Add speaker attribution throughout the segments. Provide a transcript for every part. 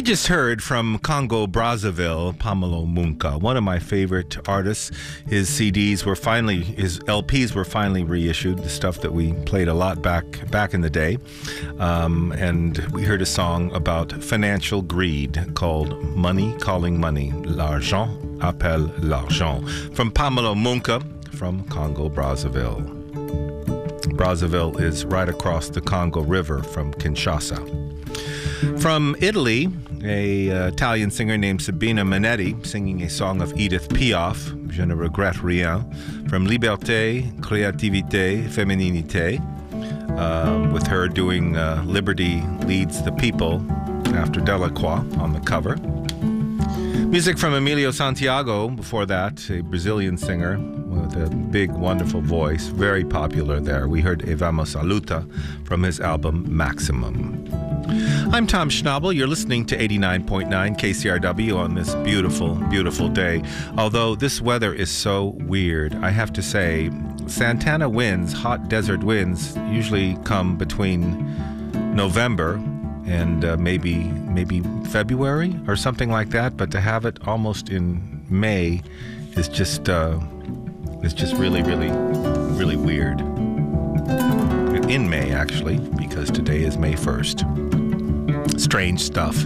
Speaker 1: just heard from Congo Brazzaville, Pamelo Munka, one of my favorite artists. His LPs were finally reissued, the stuff that we played a lot back in the day. And we heard a song about financial greed called Money Calling Money, L'argent appelle l'argent, from Pamelo Munka from Congo Brazzaville. Brazzaville is right across the Congo River from Kinshasa. From Italy, a Italian singer named Sabina Manetti singing a song of Edith Piaf, Je ne regrette rien, from Liberté, Créativité, Fémininité, with her doing Liberty Leads the People after Delacroix on the cover. Music from Emilio Santiago, before that, a Brazilian singer with a big, wonderful voice, very popular there. We heard E Vamos a Luta from his album Maximum. I'm Tom Schnabel. You're listening to 89.9 KCRW on this beautiful, beautiful day. Although this weather is so weird, I have to say, Santana winds, hot desert winds, usually come between November and maybe February or something like that. But to have it almost in May is just really, really, really weird. In May, actually, because today is May 1st. Strange stuff.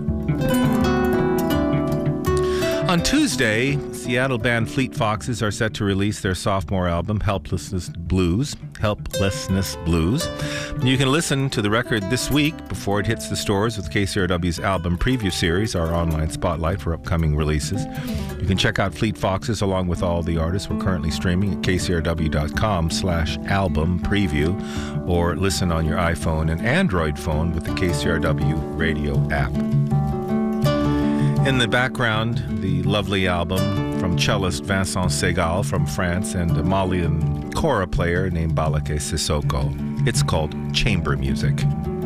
Speaker 1: On Tuesday, Seattle band Fleet Foxes are set to release their sophomore album, Helplessness Blues. You can listen to the record this week before it hits the stores with KCRW's album preview series, our online spotlight for upcoming releases. You can check out Fleet Foxes along with all the artists we're currently streaming at kcrw.com/album preview, or listen on your iPhone and Android phone with the KCRW radio app. In the background, the lovely album from cellist Vincent Segal from France and a Malian kora player named Balake Sissoko. It's called Chamber Music.